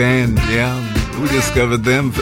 And yeah, we discovered them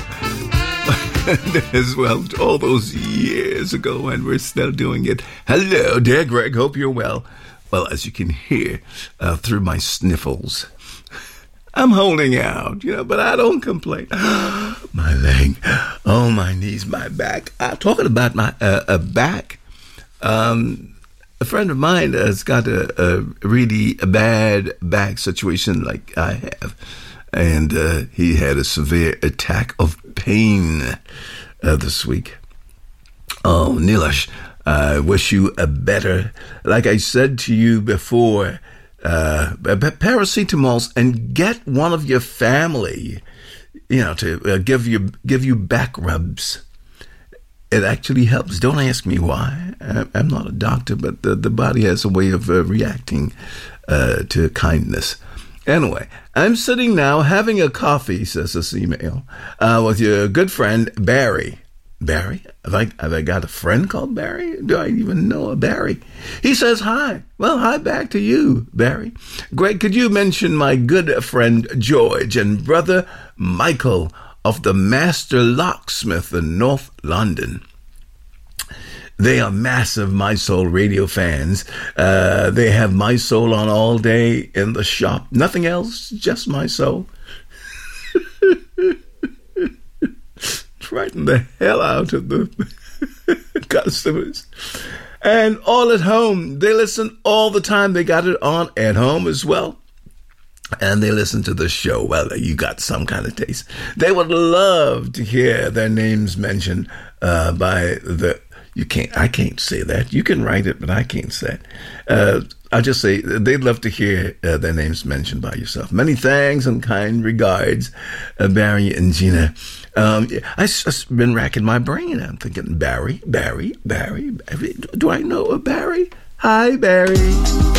as well all those years ago, and we're still doing it. Hello, dear Greg. Hope you're well. Well, as you can hear through my sniffles, I'm holding out, but I don't complain. My leg, oh, my knees, my back. Talking about my back, a friend of mine has got a really bad back situation like I have. And he had a severe attack of pain this week. Oh, Nilesh, I wish you a better, like I said to you before, paracetamols, and get one of your family, to give you back rubs. It actually helps. Don't ask me why. I'm not a doctor, but the body has a way of reacting to kindness. Anyway, I'm sitting now having a coffee, says this email, with your good friend, Barry. Barry? Have I got a friend called Barry? Do I even know a Barry? He says hi. Well, hi back to you, Barry. Greg, could you mention my good friend George and brother Michael of the Master Locksmith in North London? They are massive My Soul radio fans. They have My Soul on all day in the shop. Nothing else, just My Soul. Frighten the hell out of the customers. And all at home, they listen all the time. They got it on at home as well. And they listen to the show. Well, you got some kind of taste. They would love to hear their names mentioned by the... I can't say that. You can write it, but I can't say it. I'll just say they'd love to hear their names mentioned by yourself. Many thanks and kind regards, Barry and Gina. I've just been racking my brain. I'm thinking, Barry. Do I know a Barry? Hi, Barry.